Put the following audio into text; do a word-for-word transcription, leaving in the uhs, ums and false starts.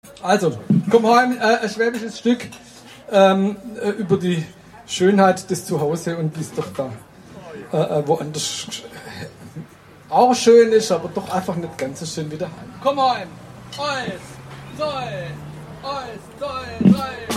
Also, komm heim, äh, ein schwäbisches Stück ähm, äh, über die Schönheit des Zuhause und wie es doch da äh, äh, woanders auch schön ist, aber doch einfach nicht ganz so schön wie daheim. Komm heim! Eins, zwei, eins, zwei, drei.